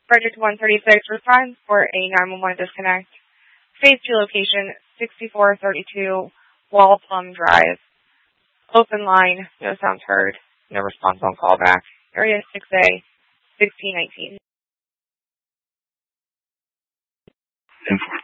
Frederick 136, response for a 911 disconnect. Phase 2 location, 6432 Wall Plum Drive. Open line, no sounds heard. No response on callback. Area 6A, 1619.